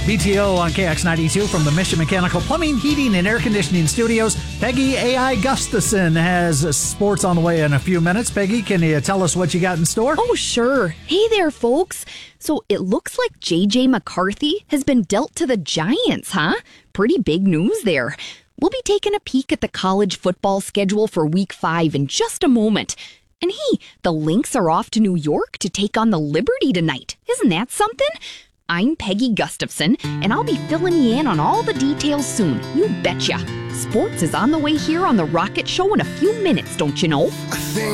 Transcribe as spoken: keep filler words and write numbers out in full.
B T O on K X ninety-two from the Mission Mechanical Plumbing, Heating, and Air Conditioning Studios. Peggy A I Gustafson has sports on the way in a few minutes. Peggy, can you tell us what you got in store? Oh, sure. Hey there, folks. So it looks like J J McCarthy has been dealt to the Giants, huh? Pretty big news there. We'll be taking a peek at the college football schedule for week five in just a moment. And hey, the Lynx are off to New York to take on the Liberty tonight. Isn't that something? I'm Peggy Gustafson, and I'll be filling you in on all the details soon. You betcha. Sports is on the way here on The Rocket Show in a few minutes, don't you know?